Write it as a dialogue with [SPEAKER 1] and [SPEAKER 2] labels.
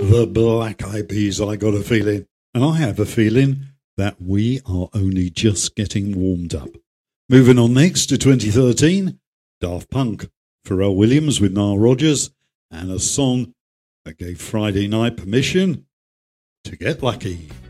[SPEAKER 1] The Black Eyed Peas, I got a feeling. And I have a feeling that we are only just getting warmed up. Moving on next to 2013, Daft Punk, Pharrell Williams with Nile Rodgers, and a song that gave Friday Night permission to get lucky.